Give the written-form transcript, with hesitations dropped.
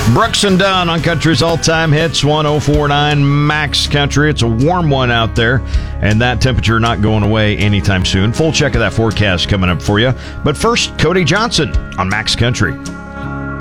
Brooks and Dunn on Country's all-time hits, 104.9 Max Country. It's a warm one out there, and that temperature not going away anytime soon. Full check of that forecast coming up for you. But first, Cody Johnson on Max Country.